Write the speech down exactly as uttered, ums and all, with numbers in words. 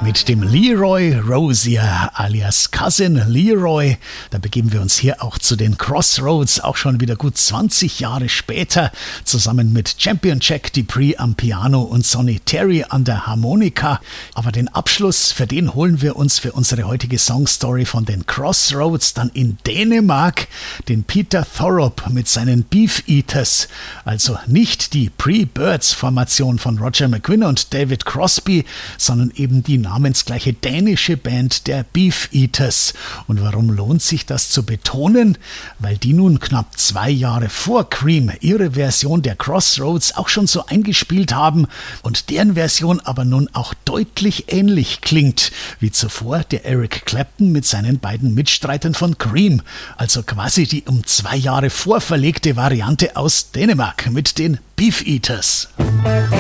Mit dem Leroy Rosier alias Cousin Leroy, da begeben wir uns hier auch zu den Crossroads, auch schon wieder gut zwanzig Jahre später, zusammen mit Champion Jack Dupree am Piano und Sonny Terry an der Harmonika. Aber den Abschluss, für den holen wir uns für unsere heutige Songstory von den Crossroads dann in Dänemark, den Peter Thorup mit seinen Beef Eaters, also nicht die Pre-Birds-Formation von Roger McGuinn und David Crosby, sondern eben die namensgleiche dänische Band der Beef Eaters. Und warum lohnt sich das zu betonen? Weil die nun knapp zwei Jahre vor Cream ihre Version der Crossroads auch schon so eingespielt haben und deren Version aber nun auch deutlich ähnlich klingt wie zuvor der Eric Clapton mit seinen beiden Mitstreitern von Cream, also quasi die um zwei Jahre vorverlegte Variante aus Dänemark mit den Beef Eaters.